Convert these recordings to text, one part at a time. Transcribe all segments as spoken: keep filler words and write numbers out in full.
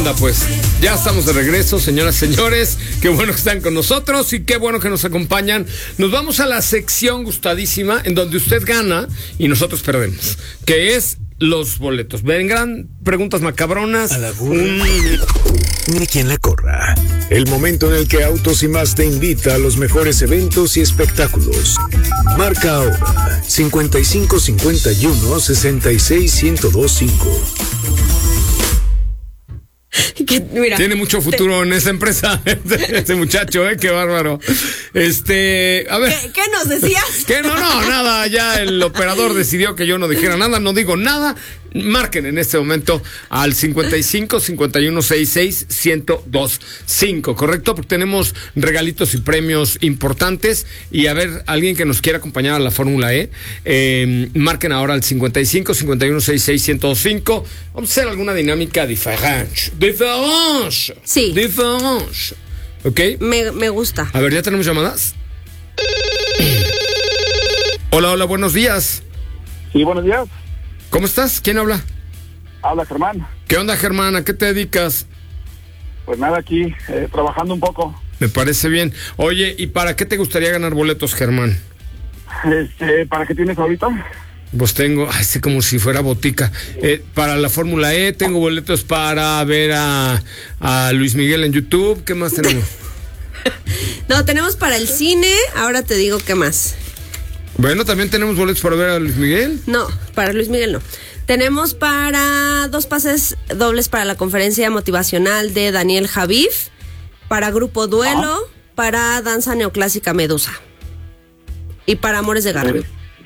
onda pues? Ya estamos de regreso, señoras y señores. Qué bueno que están con nosotros y qué bueno que nos acompañan. Nos vamos a la sección gustadísima en donde usted gana y nosotros perdemos, que es los boletos. Vendrán preguntas macabronas. A la burra. Ni quien la corra. El momento en el que Autos y Más te invita a los mejores eventos y espectáculos. Marca ahora cincuenta y cinco cincuenta y uno sesenta y seis ciento dos cinco. Que, mira, tiene mucho futuro te... en esa empresa este muchacho, eh, qué bárbaro. Este, a ver. ¿Qué, qué nos decías? Que no, no, nada, ya el operador decidió que yo no dijera nada, no digo nada. Marquen en este momento al cincuenta y cinco cincuenta y uno sesenta y seis ciento dos cinco, ¿correcto? Porque tenemos regalitos y premios importantes. Y a ver, alguien que nos quiera acompañar a la Fórmula E, eh, marquen ahora al cincuenta y cinco cincuenta y uno sesenta y seis ciento dos cinco. Vamos a hacer alguna dinámica diferente. Diferente. Sí. Diferente. ¿Ok? Me, me gusta. A ver, ¿ya tenemos llamadas? Hola, hola, buenos días. Sí, buenos días. ¿Cómo estás? ¿Quién habla? Habla Germán. ¿Qué onda, Germán? ¿A qué te dedicas? Pues nada, aquí, eh, trabajando un poco. Me parece bien. Oye, ¿y para qué te gustaría ganar boletos, Germán? Este, ¿para qué tienes ahorita? Pues tengo, ay, sé como si fuera botica. Eh, para la Fórmula E, tengo boletos para ver a, a Luis Miguel en YouTube. ¿Qué más tenemos? No, tenemos para el cine. Ahora te digo qué más. Bueno, ¿también tenemos boletos para ver a Luis Miguel? No, para Luis Miguel no. Tenemos para dos pases dobles para la conferencia motivacional de Daniel Javif, para Grupo Duelo, ¿Ah? para Danza Neoclásica Medusa y para Amores de Garra.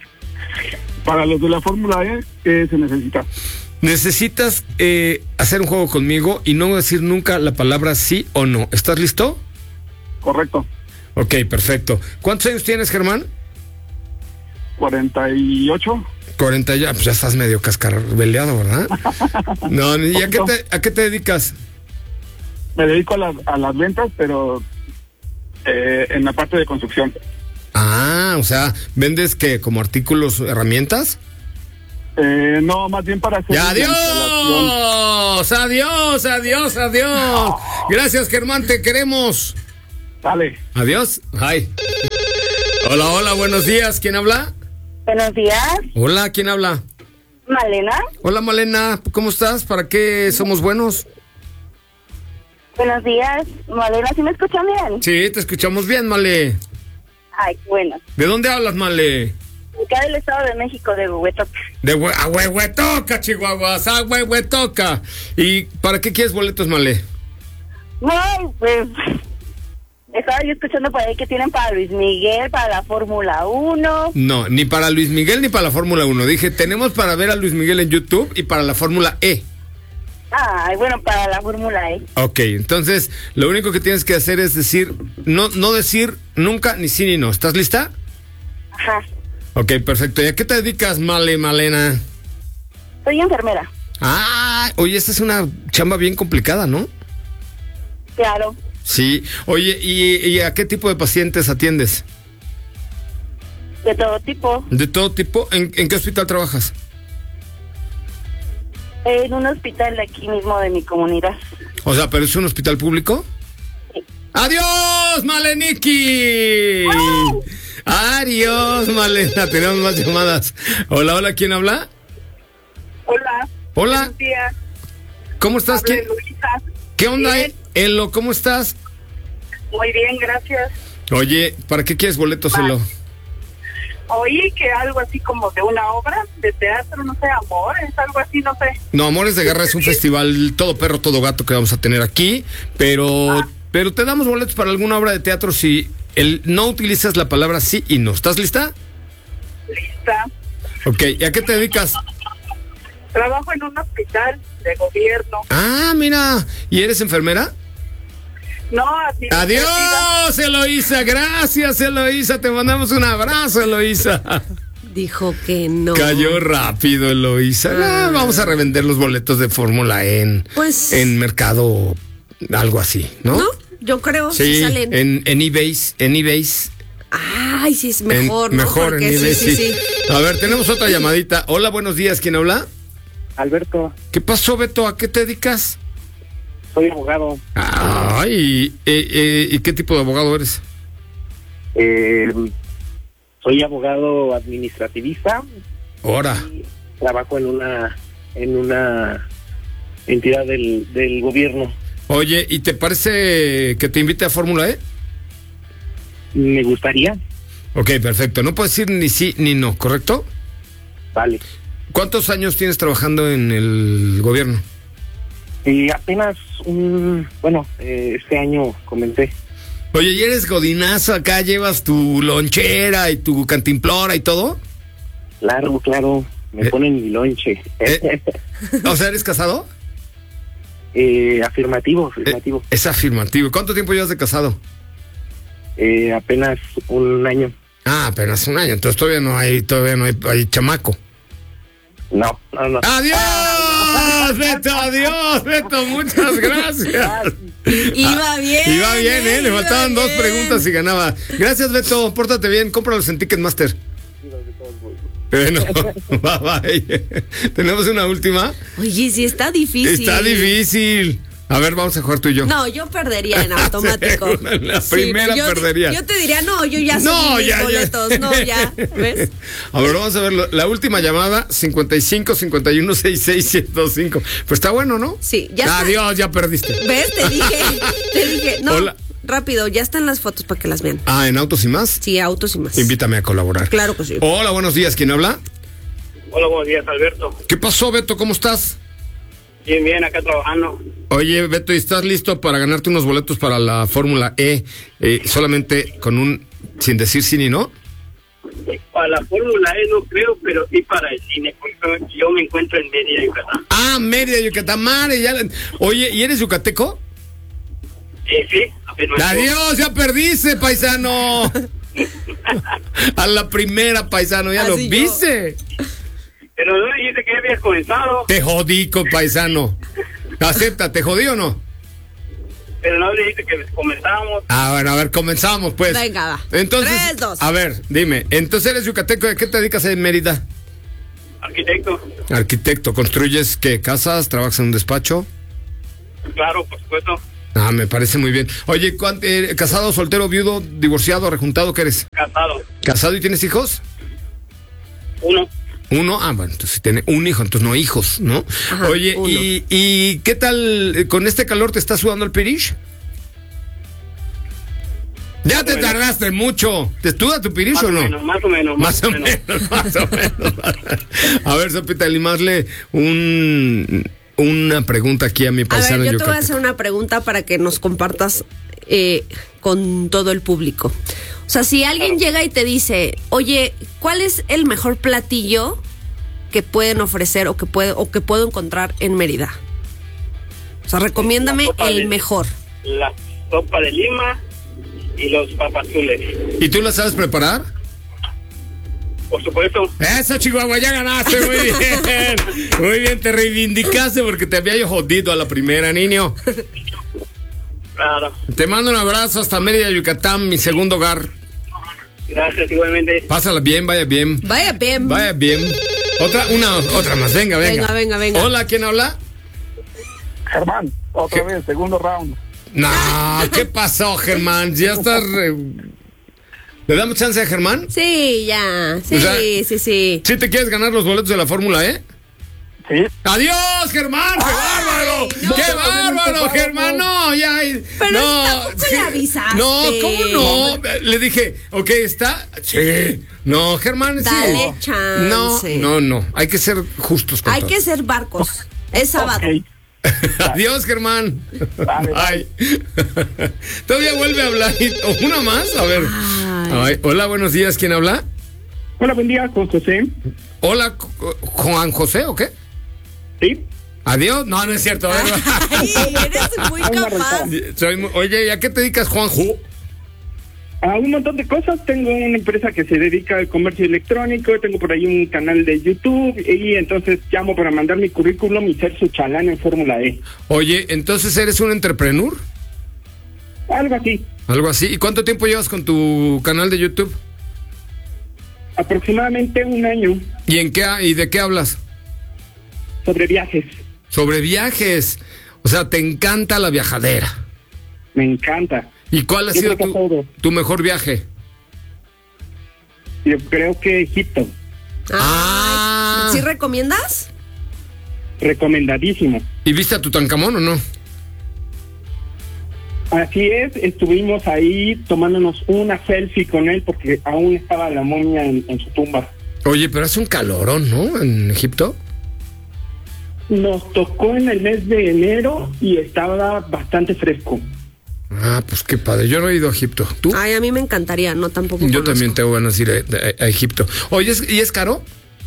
Para los de la Fórmula E, ¿qué se necesita? Necesitas eh, hacer un juego conmigo y no decir nunca la palabra sí o no. ¿Estás listo? Correcto. Ok, perfecto. ¿Cuántos años tienes, Germán? cuarenta y ocho. cuarenta ya, pues ya estás medio cascabeleado, ¿verdad? No, ¿y a qué, te, a qué te dedicas? Me dedico a, la, a las ventas, pero eh, en la parte de construcción. Ah, o sea, ¿vendes qué? ¿Como artículos, herramientas? Eh, no, más bien para hacer... ¡Ya, adiós! ¡Adiós, adiós, adiós! Gracias, Germán, te queremos. Dale. Adiós. Hi. Hola, hola, buenos días. ¿Quién habla? Buenos días. Hola, ¿quién habla? Malena. Hola, Malena, ¿cómo estás? ¿Para qué somos buenos? Buenos días. Malena, ¿sí me escuchan bien? Sí, te escuchamos bien, Male. Ay, bueno. ¿De dónde hablas, Male? Acá del Estado de México, de Huehuetoca. De Hue- a Huehuetoca, Chihuahuas, a Huehuetoca. ¿Y para qué quieres boletos, Male? No, pues... Estaba yo escuchando por ahí que tienen para Luis Miguel, para la Fórmula uno. No, ni para Luis Miguel ni para la Fórmula uno. Dije, tenemos para ver a Luis Miguel en YouTube y para la Fórmula E. Ay, bueno, para la Fórmula E. Ok, entonces, lo único que tienes que hacer es decir, no, no decir nunca ni sí ni no. ¿Estás lista? Ajá. Ok, perfecto. ¿Y a qué te dedicas, Male, Malena? Soy enfermera. Ah, oye, esta es una chamba bien complicada, ¿no? Claro. Sí. Oye, ¿y, y a qué tipo de pacientes atiendes? De todo tipo. ¿De todo tipo? ¿En, en qué hospital trabajas? En un hospital de aquí mismo de mi comunidad. O sea, ¿pero es un hospital público? Sí. ¡Adiós, Maleniki! ¡Adiós, Malena! Tenemos más llamadas. Hola, hola, ¿quién habla? Hola. Hola. Buenos días. ¿Cómo estás? Hablo ¿Qué, Luisa. ¿Qué onda, Bien. Elo? ¿Cómo estás? Muy bien, gracias. Oye, ¿para qué quieres boletos, Elo? Oí que algo así como de una obra de teatro, no sé, Amores, algo así, no sé. No, Amores de Garra es un festival todo perro, todo gato que vamos a tener aquí, pero, ah. pero te damos boletos para alguna obra de teatro si el, no utilizas la palabra sí y no. ¿Estás lista? Lista. Ok, ¿y a qué te dedicas? Trabajo en un hospital de gobierno. Ah, mira, ¿y eres enfermera? No, así. Adiós, Eloísa, gracias, Eloísa, te mandamos un abrazo, Eloísa. Dijo que no. Cayó rápido, Eloísa. Ah, vamos a revender los boletos de Fórmula E en, pues, en mercado, algo así, ¿no? No, yo creo que sí, sí salen. En, en eBay, en eBay. Ay, sí, es mejor, en, ¿no? Mejor Porque en eBay, sí, sí, sí. sí. A ver, tenemos otra llamadita. Hola, buenos días, ¿quién habla? Alberto. ¿Qué pasó, Beto? ¿A qué te dedicas? soy abogado. Ay, eh, eh, ¿y qué tipo de abogado eres? Eh, soy abogado administrativista. Ahora. Y trabajo en una en una entidad del, del gobierno. Oye, ¿y te parece que te invite a Fórmula E? Me gustaría. Ok, perfecto. No puedes decir ni sí ni no, ¿correcto? Vale. ¿Cuántos años tienes trabajando en el gobierno? Eh, apenas un... Bueno, eh, este año comencé. Oye, ¿y eres godinazo acá? ¿Llevas tu lonchera y tu cantimplora y todo? Claro, claro. Me Eh, ponen mi lonche. eh, O sea, ¿eres casado? Eh, afirmativo, afirmativo. Eh, es afirmativo. ¿Cuánto tiempo llevas de casado? Eh, apenas un año. Ah, apenas un año. Entonces todavía no hay, todavía no hay, hay chamaco. No, no, no. ¡Adiós, Beto! ¡Adiós, Beto! Muchas gracias. Iba bien. Iba bien, ¿eh? Le iba faltaban dos bien. preguntas y ganaba. Gracias, Beto. Pórtate bien. Cómpralos en Ticketmaster. Bueno, bye bye. Tenemos una última. Oye, sí está difícil. Está difícil. A ver, vamos a jugar tú y yo. No, yo perdería en automático. La Sí, primera yo, perdería. Yo te diría, no, yo ya No, subí mis ya, ya. boletos. No, ya. ¿Ves? A ver, vamos a ver lo- la última llamada, cincuenta y cinco, cincuenta y uno, sesenta y seis, ciento cinco. Pues está bueno, ¿no? Sí, ya está. Adiós, ya perdiste. ¿Ves? Te dije. Te dije. No, Hola. rápido, ya están las fotos para que las vean. Ah, ¿en Autos y Más? Sí, autos y más. Invítame a colaborar. Claro que sí. Hola, buenos días. ¿Quién habla? Hola, buenos días, Alberto. ¿Qué pasó, Beto? ¿Cómo estás? Bien, bien, acá trabajando. Oye, Beto, ¿y estás listo para ganarte unos boletos para la Fórmula E? Eh, solamente con un, sin decir sí ni no. Para la Fórmula E no creo, pero sí para el cine, porque yo me encuentro en Mérida, Yucatán. Ah, Mérida, Yucatán, madre, ya la- Oye, ¿y eres yucateco? Eh, sí, apenas. Adiós, ya perdiste, paisano. A la primera, paisano, ya Así lo yo. viste. Pero no me dijiste que ya habías comenzado, Te jodí, paisano. Acepta, ¿te jodí o no? pero no me dijiste que comenzábamos. Ah, bueno, a ver, comenzamos, pues. Venga, va. Entonces, Tres, dos. a ver, dime, entonces eres yucateco, ¿de qué te dedicas en Mérida? Arquitecto, Arquitecto, ¿construyes qué? ¿Casas? ¿Trabajas en un despacho? claro, por supuesto. Ah, me parece muy bien. Oye, ¿cuánto- eh, ¿casado, soltero, viudo, divorciado, rejuntado? ¿Qué eres? Casado, ¿Casado y tienes hijos? uno. Uno, ah, bueno, entonces tiene un hijo, entonces no hijos, ¿no? Ajá, Oye, uno. ¿y, ¿y qué tal eh, con este calor te está sudando el pirish? Ya te Bueno. tardaste mucho. ¿Te suda tu pirish Más o o no? menos, más o menos. Más o menos, más o menos. A ver, Sopita, limarle un, una pregunta aquí a mi A paisano ver, yo te voy a yucateco. hacer una pregunta para que nos compartas eh, con todo el público. O sea, si alguien llega y te dice, oye, ¿cuál es el mejor platillo que pueden ofrecer o que puede o que puedo encontrar en Mérida? O sea, recomiéndame La sopa el de- mejor. La sopa de lima y los papazules. ¿Y tú la sabes preparar? Por supuesto. Eso, Chihuahua, ya ganaste, muy bien. Muy bien, te reivindicaste porque te había yo jodido a la primera, niño. Claro. Te mando un abrazo hasta Mérida, Yucatán, mi segundo hogar. Gracias, igualmente. Pásala bien, vaya bien. Vaya bien. Vaya bien. Otra, una, otra más, venga, venga. Venga, venga, venga. Hola, ¿quién habla? Germán, otra ¿Qué? vez, segundo round. No, ¿qué pasó, Germán? Ya estás... re- ¿Le damos chance a Germán? Sí, ya. Sí, O sea, sí, sí. ¿Sí te quieres ganar los boletos de la Fórmula E? Sí. ¡Adiós, Germán! ¡Qué bárbaro! no. ¡Qué No te bárbaro, preocupes, Germán! No, ya. Pero no, tampoco le avisaste. No, ¿cómo no? Le dije, ok, ¿está? Sí. No, Germán, sí. Dale chance. No, no, no. Hay que ser justos con Hay todo. que ser barcos. Es sábado. Ok. Adiós, Germán. Vale, Bye. Todavía vuelve a hablar. ¿Una más? A ver. Ay. Ay, hola, buenos días. ¿Quién habla? Hola, buen día, con José. Hola, Juan José, ¿o qué? Sí. Adiós. No, no es cierto. A ver. Ay, eres muy capaz. Soy muy- Oye, ¿y a qué te dedicas, Juanjo? A un montón de cosas. Tengo una empresa que se dedica al comercio electrónico. Tengo por ahí un canal de YouTube. Y entonces llamo para mandar mi currículum y ser su chalán en Fórmula E. Oye, entonces eres un entrepreneur, Algo así. algo así. ¿Y cuánto tiempo llevas con tu canal de YouTube? Aproximadamente un año ¿Y en qué y de qué hablas? sobre viajes. Sobre viajes. O sea, te encanta la viajadera. Me encanta. ¿Y cuál ha Yo sido creo que tu, todo. tu mejor viaje? Yo creo que Egipto. Ah. Ay, ¿sí recomiendas? Recomendadísimo. ¿Y viste a Tutankamón o no? Así es, estuvimos ahí tomándonos una selfie con él porque aún estaba la momia en, en su tumba. Oye, pero hace un calorón, ¿no? En Egipto. Nos tocó en el mes de enero y estaba bastante fresco. Ah, pues qué padre. Yo no he ido a Egipto. ¿Tú? Ay, a mí me encantaría, no tampoco Yo conozco. también tengo ganas de ir a, a- a Egipto. Oye, ¿es- ¿y es caro?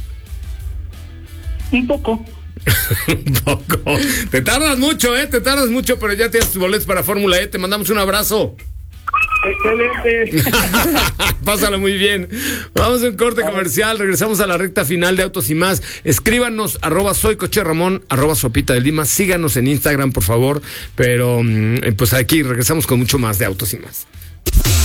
Un poco. Un poco. Te tardas mucho, ¿eh? Te tardas mucho, pero ya tienes tus boletos para Fórmula E. Te mandamos un abrazo. Excelente. Pásalo muy bien. Vamos a un corte comercial. Regresamos a la recta final de Autos y Más. Escríbanos, arroba soy Coche Ramón, arroba Sopita de Lima. Síganos en Instagram, por favor. Pero, mm, pues aquí regresamos con mucho más de Autos y Más.